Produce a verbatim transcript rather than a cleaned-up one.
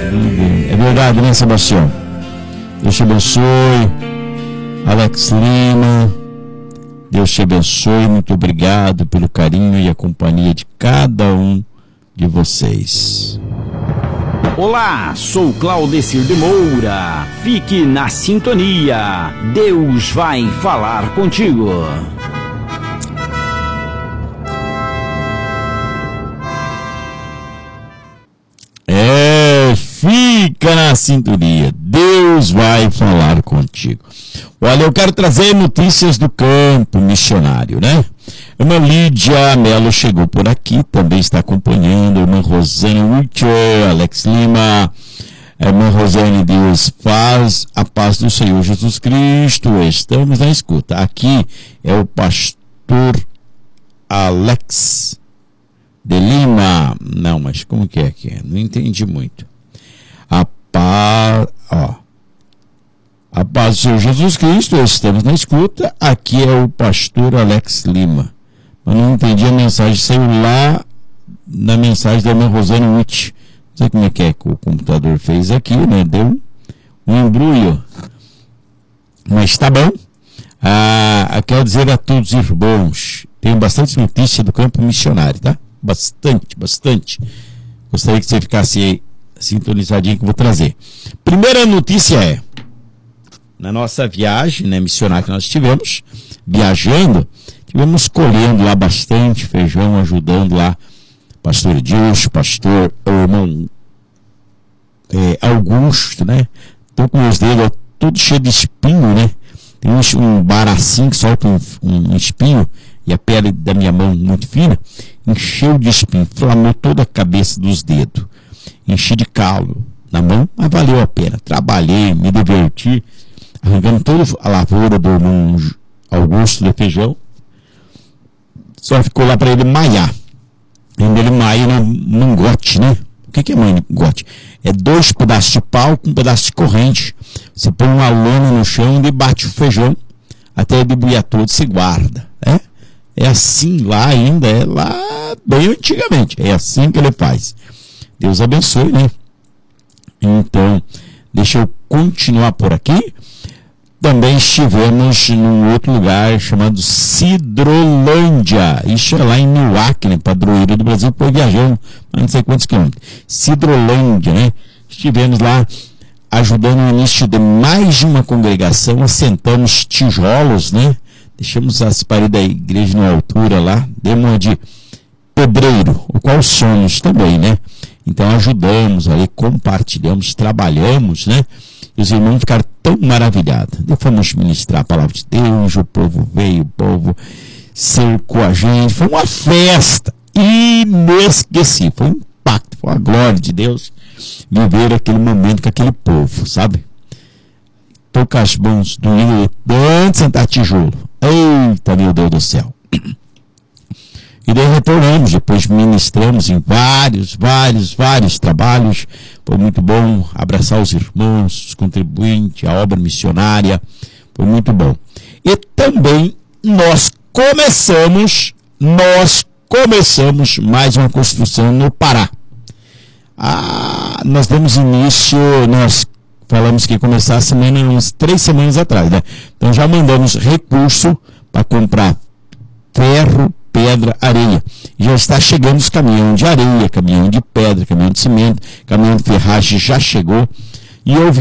É verdade, né, Sebastião? Deus te abençoe. Alex Lima, Deus te abençoe. Muito obrigado pelo carinho e a companhia de cada um de vocês. Olá, sou Claudecir de Moura. Fique na sintonia. Deus vai falar contigo. É, fica na sintonia. Deus vai falar contigo. Olha, eu quero trazer notícias do campo missionário, né? Irmã Lídia Melo chegou por aqui, também está acompanhando. Irmã Rosane Witcher, Alex Lima. Irmã Rosane, Deus faz a paz do Senhor Jesus Cristo. Estamos na escuta. Aqui é o pastor Alex de Lima. Não, mas como que é aqui? Não entendi muito. A paz, ó. A paz do Senhor Jesus Cristo, estamos na escuta. Aqui é o pastor Alex Lima. Eu não entendi a mensagem, saiu lá na mensagem da minha Rosane Witt. Não sei como é que é que o computador fez aqui, né? Deu um embrulho. Mas tá bom. Ah, quero dizer a todos os irmãos, tenho bastante notícia do campo missionário, tá? Bastante, bastante. Gostaria que você ficasse aí sintonizadinho que eu vou trazer. Primeira notícia é, na nossa viagem, né, missionária que nós tivemos, viajando, tivemos colhendo lá bastante feijão, ajudando lá pastor Edilson, pastor, o irmão é, Augusto, né? Tô com meus dedos todos cheios de espinho, né? Tem um, um baracinho que solta um, um espinho, e a pele da minha mão muito fina, encheu de espinho, inflamou toda a cabeça dos dedos, enchi de calo na mão, mas valeu a pena. Trabalhei, me diverti, arrancando toda a lavoura do irmão Augusto de feijão. Só ficou lá para ele maiar. Ainda ele maia num mangote, né? O que, que é mangote? É dois pedaços de pau com um pedaço de corrente. Você põe uma lona no chão e bate o feijão até ele debulhar todo, se guarda. É? É assim lá ainda, é lá bem antigamente. É assim que ele faz. Deus abençoe, né? Então, deixa eu continuar por aqui. Também estivemos num outro lugar chamado Sidrolândia. Isso é lá em Newark, né? Padroeiro do Brasil, foi viajando a não sei quantos quilômetros. Sidrolândia, né? Estivemos lá ajudando no início de mais de uma congregação, assentamos tijolos, né? Deixamos as paredes da igreja na altura lá, demos uma de pedreiro, o qual somos também, né? Então ajudamos ali, compartilhamos, trabalhamos, né? E os irmãos ficaram tão maravilhados. Depois fomos ministrar a palavra de Deus, o povo veio, o povo cercou a gente. Foi uma festa inesquecível. Foi um impacto, foi a glória de Deus viver aquele momento com aquele povo, sabe? Tô com as mãos doendo tanto sentar tijolo. Eita, meu Deus do céu. E daí retornamos, depois ministramos em vários, vários, vários trabalhos. Foi muito bom abraçar os irmãos, os contribuintes, a obra missionária. Foi muito bom. E também nós começamos, nós começamos mais uma construção no Pará. Ah, nós demos início, nós falamos que ia começar a semana, umas três semanas atrás, né? Então já mandamos recurso para comprar ferro, pedra, areia. Já está chegando os caminhões de areia, caminhão de pedra, caminhão de cimento, caminhão de ferragem já chegou. E eu vi